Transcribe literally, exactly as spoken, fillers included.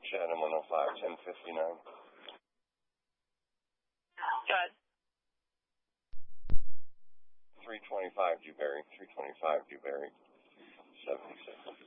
Chatham one oh five, ten fifty-nine. Good. three twenty-five Dewberry, three twenty-five Dewberry, seventy-six.